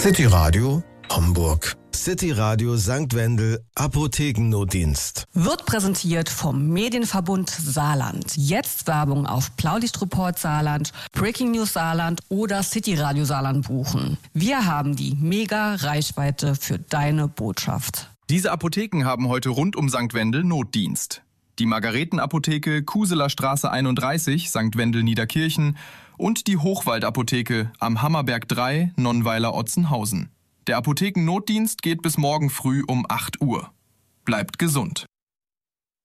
City Radio Homburg. City Radio St. Wendel Apothekennotdienst. Wird präsentiert vom Medienverbund Saarland. Jetzt Werbung auf Blaulichtreport Saarland, Breaking News Saarland oder City Radio Saarland buchen. Wir haben die mega Reichweite für deine Botschaft. Diese Apotheken haben heute rund um St. Wendel Notdienst. Die Margaretenapotheke Kuseler Straße 31, St. Wendel Niederkirchen und die Hochwaldapotheke am Hammerberg 3, Nonnweiler Otzenhausen. Der Apothekennotdienst geht bis morgen früh um 8 Uhr. Bleibt gesund.